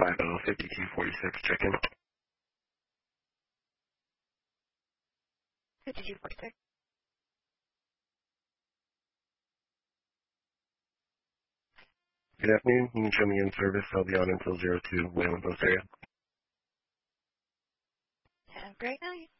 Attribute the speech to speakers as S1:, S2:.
S1: 5246, check-in.
S2: 5246.
S1: Good afternoon. You can show me in service. I'll be on until 02 Wayland Post area.
S2: Have a great night.